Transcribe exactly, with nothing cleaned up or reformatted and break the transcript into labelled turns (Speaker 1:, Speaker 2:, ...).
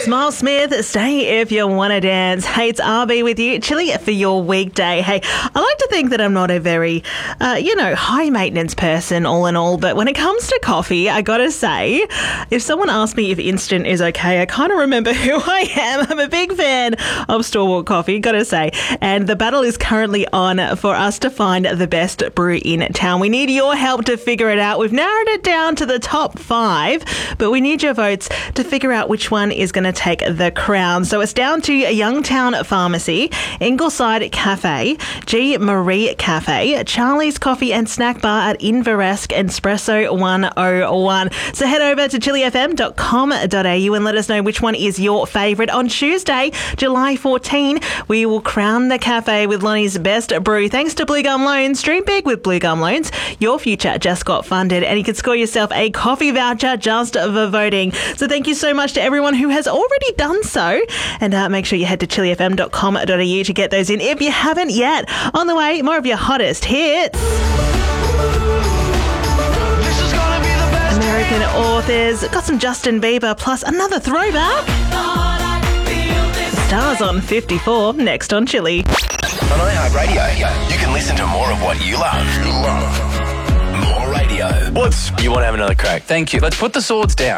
Speaker 1: Smile Smith, stay if you want to dance. Hey, it's R B with you, Chili for your weekday. Hey, I like to think that I'm not a very, uh, you know, high maintenance person all in all, but when it comes to coffee, I gotta say, if someone asks me if instant is okay, I kind of remember who I am. I'm a big fan of store-bought coffee, gotta say, and the battle is currently on for us to find the best brew in town. We need your help to figure it out. We've narrowed it down to the top five, but we need your votes to figure out which one is going to take the crown. So it's down to Youngtown Pharmacy, Ingleside Cafe, G. Marie Cafe, Charlie's Coffee and Snack Bar at Inveresk, and Espresso one oh one. So head over to chili f m dot com dot a u and let us know which one is your favourite. On Tuesday, July fourteenth, we will crown the cafe with Lonnie's best brew. Thanks to Blue Gum Loans. Dream big with Blue Gum Loans. Your future just got funded, and you can score yourself a coffee voucher just for voting. So thank you so much to everyone who has already done so, and uh, make sure you head to chili f m dot com dot a u to get those in if you haven't yet. On the way, more of your hottest hits. American authors, got some Justin Bieber, plus another throwback. Stars on fifty-four, next on Chili.
Speaker 2: On iHeartRadio, you can listen to more of what you love. You love. More radio.
Speaker 3: What's... You want to have another crack? Thank you. Let's put the swords down.